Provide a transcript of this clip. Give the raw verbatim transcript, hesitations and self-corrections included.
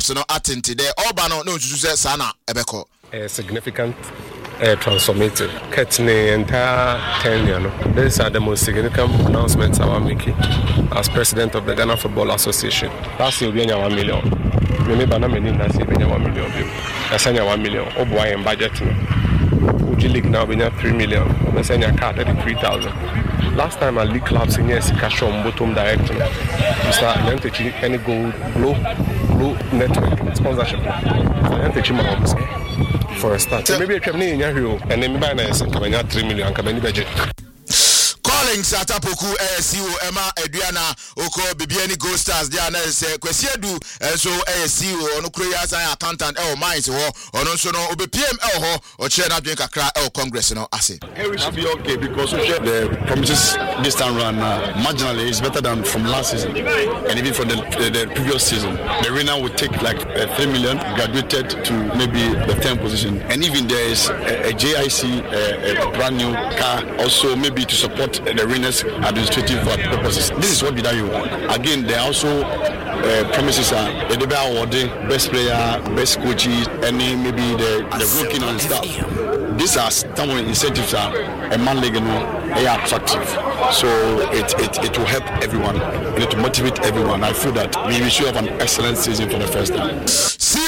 so no attenti there oba no no susu say sana ebeko a significant uh, transformative cutting the entire tenure. No? These are the most significant announcements I am making as president of the Ghana Football Association. Last year we had one million. Me bana me ni nasi we had one million. I send one million. Oboy in budget. Uji League now we have three million. I send a card at three thousand. Last time I league clubs in here, cash on bottom director. Mister Nantechi any gold blue blue network sponsorship. Nantechi my homes for a start. So maybe I can name you and then buy nice and come in three million. Come in budget. Collins Atapoku A C O Emma Adriana Oko Bibiani Gold Stars dia na se kwesi edu enso A C O ono kura san accountant e o mines ho ono so no obe P M L ho o chere na dwen kakra e o congress no ase. We should be okay because we share the promises this time around uh, marginally is better than from last season and even from the, the, the previous season. The winner would take like uh, three million graduated to maybe the tenth position and even there is a, a J I C uh, a brand new car also maybe to support the winners administrative purposes. This is what we do want. Again, there are also uh, promises are uh, the awarding best player, best coaches, and maybe the the working and stuff. These are some incentives are a man league they are attractive. So it, it it will help everyone. It will motivate everyone. I feel that we should have an excellent season for the first time.